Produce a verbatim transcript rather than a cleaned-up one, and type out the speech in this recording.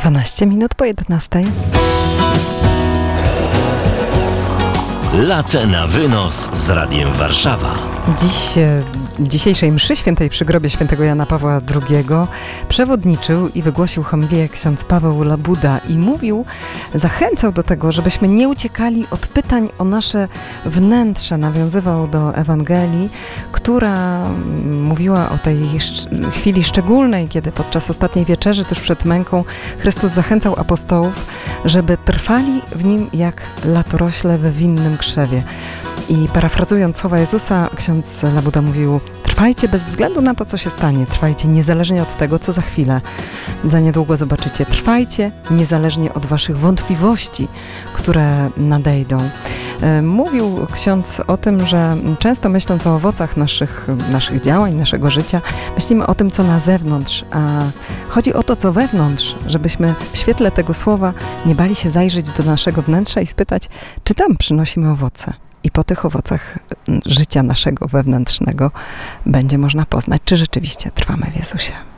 dwanaście minut po jedenastej. Latę na wynos z Radiem Warszawa. Dziś w dzisiejszej mszy świętej przy grobie świętego Jana Pawła drugiego przewodniczył i wygłosił homilię ksiądz Paweł Labuda i mówił, zachęcał do tego, żebyśmy nie uciekali od pytań o nasze wnętrze. Nawiązywał do Ewangelii, która mówiła o tej chwili szczególnej, kiedy podczas ostatniej wieczerzy, tuż przed męką, Chrystus zachęcał apostołów, żeby trwali w Nim jak latorośle we winnym krzewie. I parafrazując słowa Jezusa, ksiądz Labuda mówił: trwajcie bez względu na to, co się stanie. Trwajcie niezależnie od tego, co za chwilę. Za niedługo zobaczycie. Trwajcie niezależnie od waszych wątpliwości, które nadejdą. Mówił ksiądz o tym, że często myśląc o owocach naszych, naszych działań, naszego życia, myślimy o tym, co na zewnątrz, a chodzi o to, co wewnątrz, żebyśmy w świetle tego słowa nie bali się zajrzeć do naszego wnętrza i spytać, czy tam przynosimy owoce. I po tych owocach życia naszego wewnętrznego będzie można poznać, czy rzeczywiście trwamy w Jezusie.